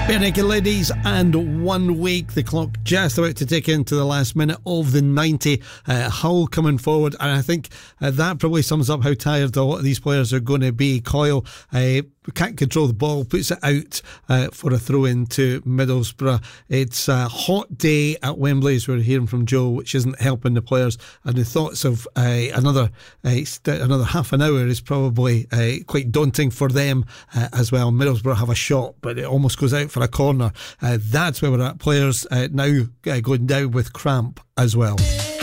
Bare Naked Ladies, and 1 week, the clock just about to tick into the last minute of the 90. Hull coming forward, and I think that probably sums up how tired a lot of these players are going to be. Coyle can't control the ball, puts it out for a throw in to Middlesbrough. It's a hot day at Wembley, as we're hearing from Joe, which isn't helping the players, and the thoughts of another half an hour is probably quite daunting for them as well. Middlesbrough have a shot, but it almost goes out for a corner. That's where we're at. Players now going down with cramp as well.